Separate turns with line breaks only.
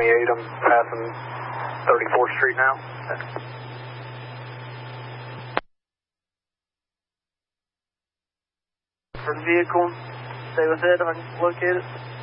28. I'm passing 34th Street now.
For the vehicle, stay with it unlocated.